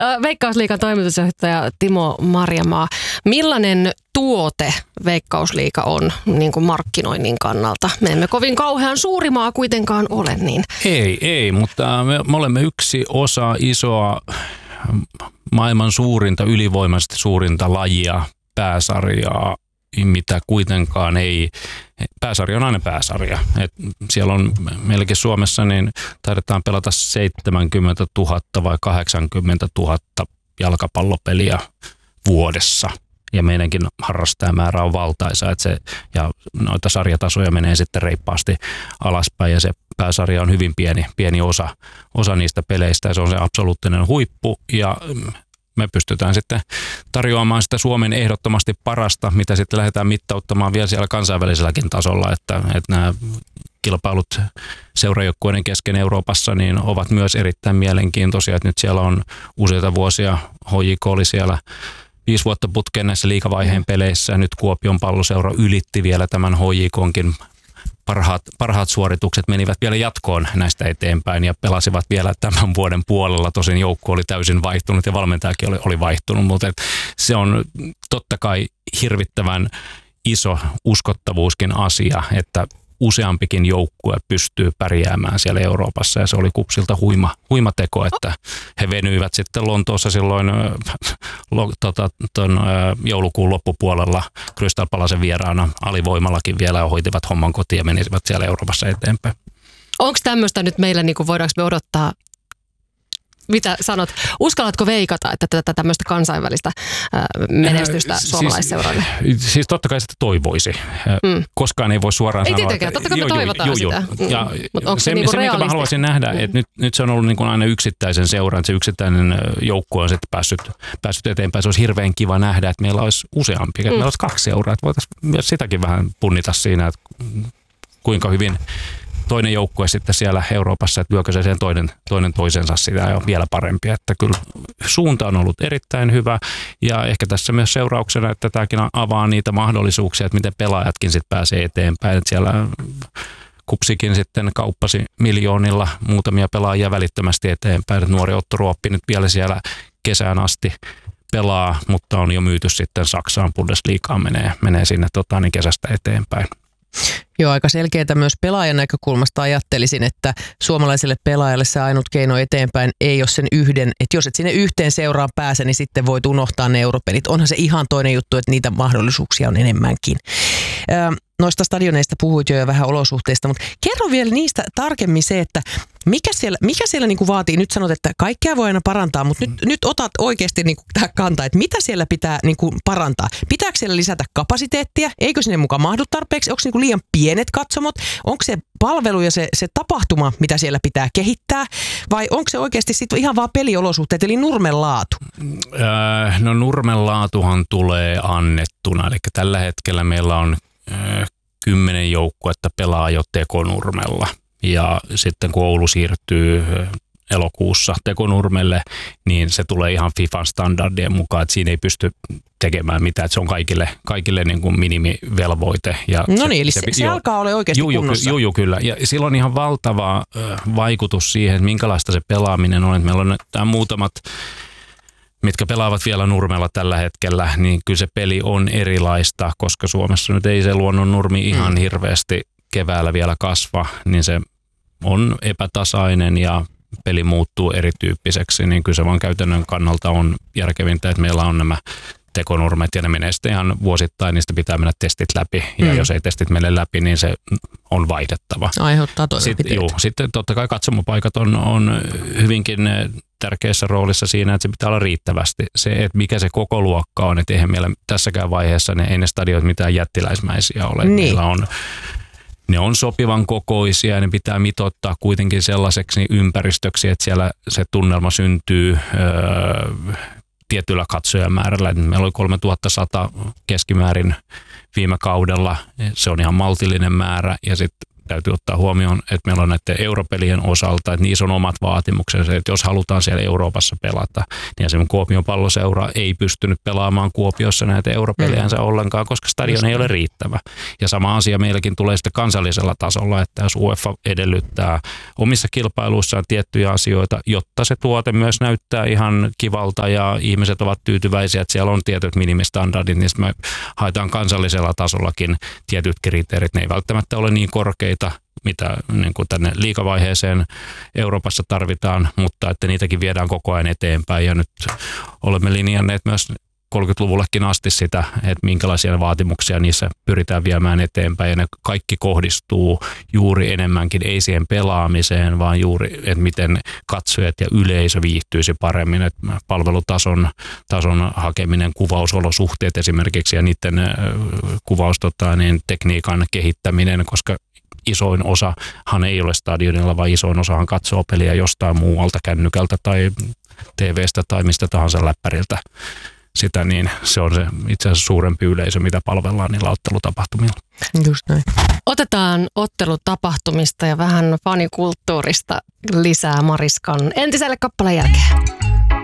Veikkausliigan toimitusjohtaja Timo Marjamaa. Millainen tuote Veikkausliiga on niin kuin markkinoinnin kannalta? Me emme kovin kauhean suuri maa kuitenkaan ole. Niin. Ei, mutta me olemme yksi osa isoa maailman suurinta, ylivoimaisesti suurinta lajia, pääsarjaa, mitä kuitenkaan ei, pääsarja on aina pääsarja. Et siellä on meilläkin Suomessa, niin taidetaan pelata 70 000 vai 80 000 jalkapallopeliä vuodessa. Ja meidänkin harrastajamäärä on valtaisa, että ja noita sarjatasoja menee sitten reippaasti alaspäin ja se pääsarja on hyvin pieni osa niistä peleistä ja se on se absoluuttinen huippu ja me pystytään sitten tarjoamaan sitä Suomen ehdottomasti parasta, mitä sitten lähdetään mittauttamaan vielä siellä kansainväliselläkin tasolla, että nämä kilpailut seurajoukkueiden kesken Euroopassa niin ovat myös erittäin mielenkiintoisia, että nyt siellä on useita vuosia, HJK oli siellä 5 vuotta putkeen näissä liigavaiheen peleissä. Nyt Kuopion Palloseura ylitti vielä tämän HJK:nkin parhaat suoritukset, menivät vielä jatkoon näistä eteenpäin ja pelasivat vielä tämän vuoden puolella. Tosin joukko oli täysin vaihtunut ja valmentajakin oli vaihtunut, mutta se on totta kai hirvittävän iso uskottavuuskin asia, että useampikin joukkue pystyy pärjäämään siellä Euroopassa ja se oli KuPSilta huima teko, että he venyivät sitten Lontoossa silloin joulukuun loppupuolella Crystal Palacen vieraana alivoimallakin vielä ja hoitivat homman kotiin ja menisivät siellä Euroopassa eteenpäin. Onko tämmöistä nyt meillä, niin kuin voidaanko me odottaa? Mitä sanot? Uskallatko veikata, että tätä tämmöistä kansainvälistä menestystä suomalaisseuroille? Siis totta kai sitä toivoisi. Koskaan ei voi suoraan sanoa. Ei tietenkään, totta kai me toivotaan sitä. Ja onko se niinku mitä mä haluaisin nähdä, että nyt se on ollut niin kuin aina yksittäisen seuran, että se yksittäinen joukkue on sitten päässyt eteenpäin. Se olisi hirveän kiva nähdä, että meillä olisi useampi, että meillä olisi 2 seuraa. Että voitaisiin myös sitäkin vähän punnita siinä, että kuinka hyvin toinen joukkue sitten siellä Euroopassa, että lyökö se sen toinen toisensa sitä ja on vielä parempi. Että kyllä suunta on ollut erittäin hyvä ja ehkä tässä myös seurauksena, että tämäkin avaa niitä mahdollisuuksia, että miten pelaajatkin sitten pääsee eteenpäin. Että siellä KuPSikin sitten kauppasi miljoonilla muutamia pelaajia välittömästi eteenpäin. Että nuori Otto Ruoppi nyt vielä siellä kesään asti pelaa, mutta on jo myyty sitten Saksaan, Bundesligaan menee sinne kesästä eteenpäin. Joo, aika selkeää myös pelaajan näkökulmasta ajattelisin, että suomalaiselle pelaajalle se ainut keino eteenpäin ei ole sen yhden, että jos et sinne yhteen seuraan pääse, niin sitten voit unohtaa ne europelit. Onhan se ihan toinen juttu, että niitä mahdollisuuksia on enemmänkin. Noista stadioneista puhuit jo vähän olosuhteista, mutta kerro vielä niistä tarkemmin se, että mikä siellä niin kuin vaatii, nyt sanot, että kaikkea voi aina parantaa, mutta nyt otat oikeasti niin kuin tähän kantaa, että mitä siellä pitää niin kuin parantaa. Pitääkö siellä lisätä kapasiteettia? Eikö sinne mukaan mahdu tarpeeksi? Onko se niin kuin liian pienet katsomot? Onko se palvelu ja se tapahtuma, mitä siellä pitää kehittää? Vai onko se oikeasti sitten ihan vaan peliolosuhteet, eli nurmen laatu? No nurmen laatuhan tulee annettuna, eli tällä hetkellä meillä on 10 joukkuetta pelaa jo tekonurmella ja sitten kun Oulu siirtyy elokuussa tekonurmelle, niin se tulee ihan FIFAn standardien mukaan, että siinä ei pysty tekemään mitään, että se on kaikille niin kuin minimivelvoite. Ja no niin, eli se alkaa olla oikeasti kunnossa. Joo, kyllä. Ja sillä on ihan valtava vaikutus siihen, että minkälaista se pelaaminen on. Että meillä on tämä muutamat mitkä pelaavat vielä nurmella tällä hetkellä, niin kyllä se peli on erilaista, koska Suomessa nyt ei se luonnon nurmi ihan hirveästi keväällä vielä kasva, niin se on epätasainen ja peli muuttuu erityyppiseksi, niin kyllä se vaan käytännön kannalta on järkevintä, että meillä on nämä tekonurmet ja ne menee sitten ihan vuosittain, niistä pitää mennä testit läpi ja jos ei testit mene läpi, niin se on vaihdettava. Aiheuttaa toimenpiteitä. Sitten totta kai katsomopaikat on hyvinkin tärkeässä roolissa siinä, että se pitää olla riittävästi. Se, että mikä se koko luokka on, että eihän meillä tässäkään vaiheessa ei ne stadionit mitään jättiläismäisiä ole. Niin. Meillä ne on sopivan kokoisia ja ne pitää mitoittaa kuitenkin sellaiseksi ympäristöksi, että siellä se tunnelma syntyy tietyllä katsojamäärällä. Meillä oli 3100 keskimäärin viime kaudella. Se on ihan maltillinen määrä ja sitten täytyy ottaa huomioon, että meillä on näiden europelien osalta, että niissä on omat vaatimuksensa, että jos halutaan siellä Euroopassa pelata, niin esimerkiksi Kuopion Palloseura ei pystynyt pelaamaan Kuopiossa näitä europeliänsä ollenkaan, koska stadion ei ole riittävä. Ja sama asia meilläkin tulee sitten kansallisella tasolla, että jos UEFA edellyttää omissa kilpailuissaan tiettyjä asioita, jotta se tuote myös näyttää ihan kivalta ja ihmiset ovat tyytyväisiä, että siellä on tietyt minimistandardit, niin me haetaan kansallisella tasollakin tietyt kriteerit. Ne ei välttämättä ole niin korkeita, mitä niin kuin tänne liigavaiheeseen Euroopassa tarvitaan, mutta että niitäkin viedään koko ajan eteenpäin. Ja nyt olemme linjanneet myös 30-luvullekin asti sitä, että minkälaisia vaatimuksia niissä pyritään viemään eteenpäin. Ja ne kaikki kohdistuu juuri enemmänkin, ei siihen pelaamiseen, vaan juuri, että miten katsojat ja yleisö viihtyisi paremmin. Että palvelutason hakeminen, kuvausolosuhteet esimerkiksi ja niiden tekniikan kehittäminen, koska isoin osahan ei ole stadionilla, vaan isoin osahan katsoo peliä jostain muualta, kännykältä tai TV:stä tai mistä tahansa läppäriltä. Sitä, niin se on se itse asiassa suurempi yleisö, mitä palvellaan niillä ottelutapahtumilla. Just näin. Otetaan ottelutapahtumista ja vähän fanikulttuurista lisää Mariskan entiselle kappaleen jälkeen.